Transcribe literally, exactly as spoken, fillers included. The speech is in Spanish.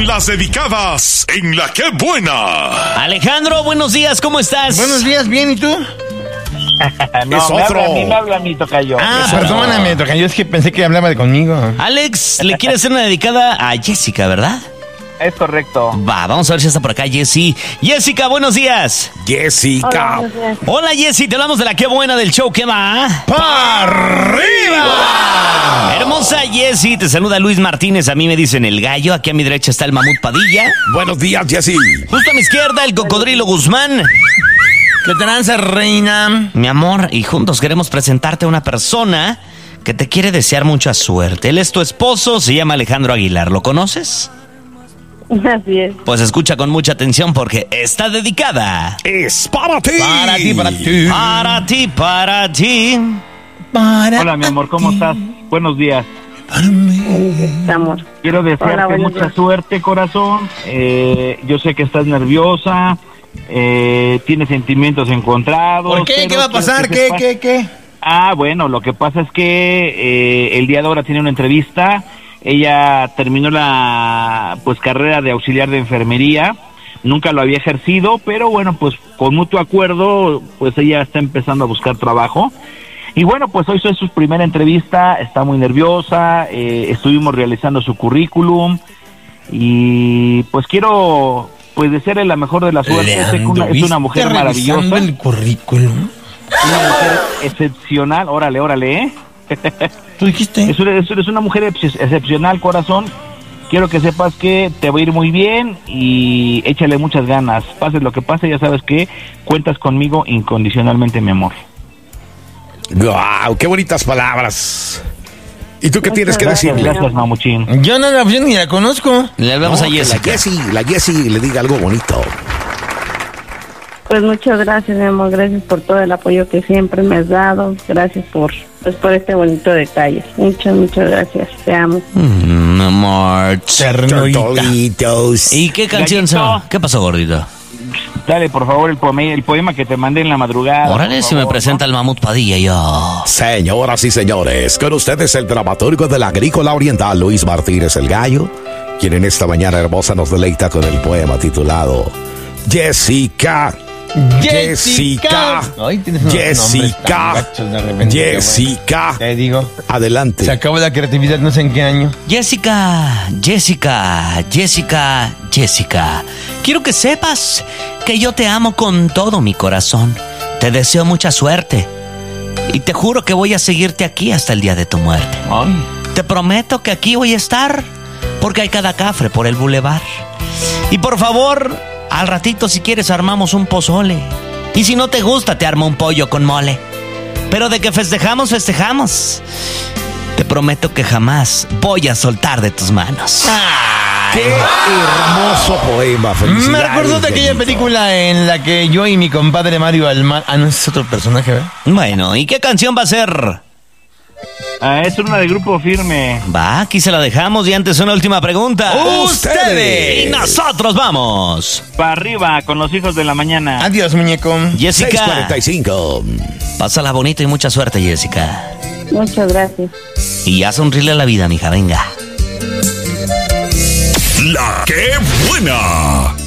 Las dedicadas en La Qué Buena. Alejandro, buenos días, ¿cómo estás? Buenos días, bien, ¿y tú? no, es me otro. habla a mí, me habla a mí, tocayo. Ah, Ah, perdóname, tocayo, es que pensé que hablaba de conmigo. Alex, le quiere hacer una dedicada a Jessica, ¿verdad? Es correcto. Va, vamos a ver si está por acá Jessy. Jessica, buenos días. Jessica. Hola, Hola Jessy, te hablamos de La Qué Buena del show, ¿qué va? ¡Pa' arriba! Hermosa Jessy, te saluda Luis Martínez, a mí me dicen el gallo, aquí a mi derecha está el mamut Padilla. Buenos días, Jessy. Justo a mi izquierda el cocodrilo Guzmán. ¿Qué tranza, reina? Mi amor, y juntos queremos presentarte a una persona que te quiere desear mucha suerte. Él es tu esposo, se llama Alejandro Aguilar, ¿lo conoces? así es. Pues escucha con mucha atención porque está dedicada. Es para ti. Para ti, para ti. Para ti, para ti. Para Hola, mi amor, ¿cómo ti. estás? Buenos días. Amor. Quiero desearte Hola, buenos mucha días. suerte, corazón. Eh, yo sé que estás nerviosa, eh, tienes sentimientos encontrados. ¿Por qué? pero ¿Qué va a quiero pasar? que ¿Qué, sepas- qué, qué? Ah, bueno, lo que pasa es que eh, el día de ahora tiene una entrevista. Ella terminó la pues carrera de auxiliar de enfermería. Nunca lo había ejercido, pero bueno, pues con mutuo acuerdo, pues ella está empezando a buscar trabajo. Y bueno, pues hoy es su primera entrevista, está muy nerviosa, eh, estuvimos realizando su currículum y pues quiero pues desearle la mejor de la suerte. Sé que una- es una mujer ¿Viste maravillosa, revisando el currículum? una mujer excepcional, órale, órale, ¿eh? ¿Tú dijiste? Es una, es una- es una mujer ex- excepcional, corazón. Quiero que sepas que te va a ir muy bien y échale muchas ganas. Pase lo que pase, ya sabes que cuentas conmigo incondicionalmente, mi amor. Wow, qué bonitas palabras. ¿Y tú qué tienes que Gracias, decirle? gracias, mamuchín. Yo no, yo ni la conozco. Le hablamos No, a que Jessica. La Jessy, la Jessy le diga algo bonito. Pues muchas gracias, mi amor. Gracias por todo el apoyo que siempre me has dado. Gracias por, pues, por este bonito detalle. Muchas, muchas gracias. Te amo. Mm, amor. Ternurita. Tortolitos. ¿Y qué canción Gallito. son? ¿Qué pasó, gordito? Dale, por favor, el poema, el poema que te mandé en la madrugada. Órale, por si me favor, presenta el mamut Padilla yo. Señoras y señores, con ustedes el dramaturgo de la Agrícola Oriental, Luis Martínez el Gallo, quien en esta mañana hermosa nos deleita con el poema titulado Jessica. Jessica. Ay, tienes unos nombres Jessica. tan gachos de repente, Jessica. Te digo, Adelante. se acabó la creatividad no sé en qué año. Jessica, Jessica, Jessica, Jessica. Quiero que sepas que yo te amo con todo mi corazón. Te deseo mucha suerte. Y te juro que voy a seguirte aquí hasta el día de tu muerte. Ay. Te prometo que aquí voy a estar porque hay cada cafre por el bulevar. Y por favor, al ratito si quieres armamos un pozole. Y si no te gusta te armo un pollo con mole. Pero de que festejamos, festejamos. Te prometo que jamás voy a soltar de tus manos. Qué hermoso poema. Felicidades. Me recordó de aquella Gallito. película en la que yo y mi compadre Mario Almar... Ah, no, ese es otro personaje, ¿verdad? Bueno, ¿y qué canción va a ser? Ah, es una de Grupo Firme. Va, aquí se la dejamos y antes una última pregunta. Ustedes. Y nosotros vamos. Para arriba, con los hijos de la mañana. Adiós, muñeco. seis Jessica, cuarenta y cinco. pásala bonito y mucha suerte, Jessica. Muchas gracias. Y ya sonríele a la vida, mija, venga. La Qué Buena.